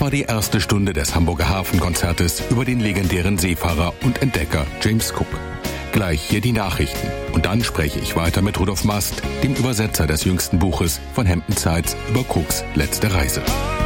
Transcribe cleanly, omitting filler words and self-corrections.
war die erste Stunde des Hamburger Hafenkonzertes über den legendären Seefahrer und Entdecker James Cook. Gleich hier die Nachrichten. Und dann spreche ich weiter mit Rudolf Mast, dem Übersetzer des jüngsten Buches von Hampton Sides über Cooks letzte Reise.